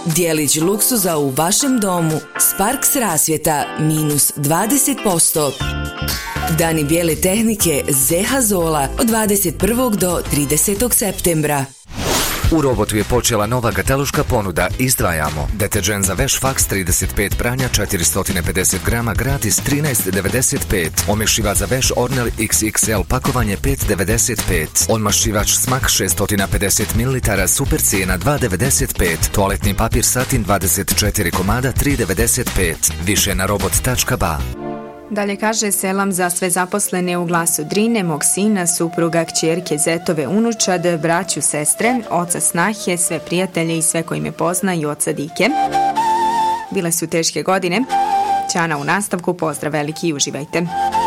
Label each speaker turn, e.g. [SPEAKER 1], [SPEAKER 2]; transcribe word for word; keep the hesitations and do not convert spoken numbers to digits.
[SPEAKER 1] Dijelić luksuza u vašem domu. Sparks rasvjeta minus dvadeset posto. Dani bijele tehnike Zeha Zola od dvadeset prvog do tridesetog septembra.
[SPEAKER 2] U Robotu je počela nova kataloška ponuda Izdvajamo. Deterđent za veš Fax trideset pet pranja četiristo pedeset grama gratis trinaest devedeset pet. Omešivač za veš Ornel iks iks el pakovanje pet devedeset pet. Onmašivač Smak šesto pedeset mililitara super cijena dva devedeset pet. Toaletni papir Satin dvadeset četiri komada tri devedeset pet. Više na robot tačka ba.
[SPEAKER 3] Dalje kaže selam za sve zaposlene u Glasu Drine, mog sina, supruga, kćerke, zetove, unučad, braću, sestre, oca snahe, sve prijatelje i sve koji me pozna i oca Dike. Bile su teške godine. Ćana u nastavku, pozdrav veliki i uživajte.